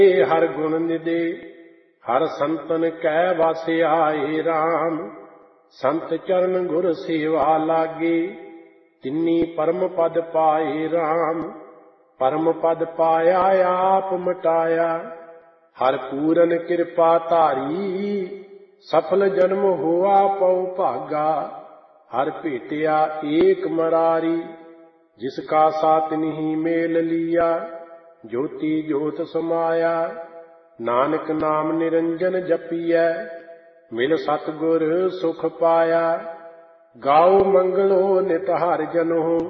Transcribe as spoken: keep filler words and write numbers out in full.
हर गुण निदे हर संतन कै वास आए राम। संत चरण गुर सेवा लागे तिन्नी परम पद पाए राम। परम पद पाया आप मटाया हर पूरन कृपा धारी। सफल जन्म हुआ पौ भागा हर भेटिया एक मरारी। जिसका साथ नहीं मेल लिया ज्योति ज्योत समाया। नानक नाम निरंजन जपिया मिल सतगुर सुख पाया। गाओ मंगलो नित हर जनो